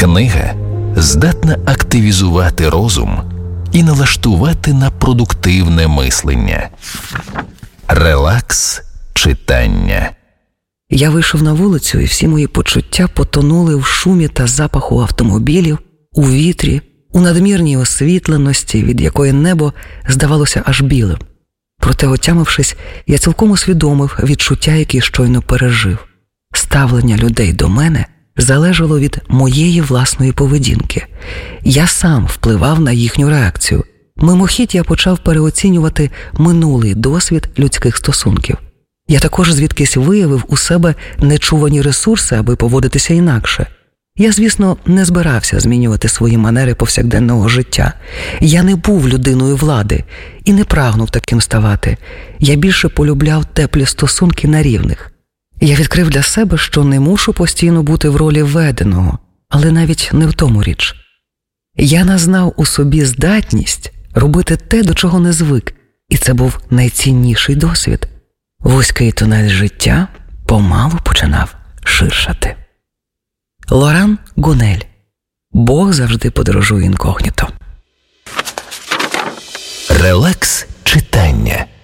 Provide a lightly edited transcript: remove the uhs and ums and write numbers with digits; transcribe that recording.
Книга здатна активізувати розум і налаштувати на продуктивне мислення. Релакс читання. Я вийшов на вулицю, і всі мої почуття потонули в шумі та запаху автомобілів, у вітрі, у надмірній освітленості, від якої небо здавалося аж білим. Проте, отямившись, я цілком усвідомив відчуття, які щойно пережив. Ставлення людей до мене залежало від моєї власної поведінки. Я сам впливав на їхню реакцію. Мимохідь я почав переоцінювати минулий досвід людських стосунків. Я також звідкись виявив у себе нечувані ресурси, аби поводитися інакше. Я, звісно, не збирався змінювати свої манери повсякденного життя. Я не був людиною влади і не прагнув таким ставати. Я більше полюбляв теплі стосунки на рівних. Я відкрив для себе, що не мушу постійно бути в ролі веденого, але навіть не в тому річ. Я назнав у собі здатність робити те, до чого не звик, і це був найцінніший досвід. Вузький тунель життя помалу починав ширшати. Лоран Гунель. Бог завжди подорожує інкогніто. Релакс читання.